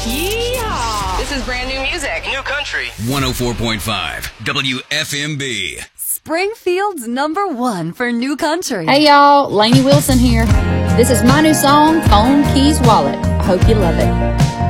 Yeehaw! This is brand new music. New country. 104.5 WFMB. Springfield's #1 for new country. Hey y'all, Lainey Wilson here. This is my new song, Phone Keys Wallet. I hope you love it.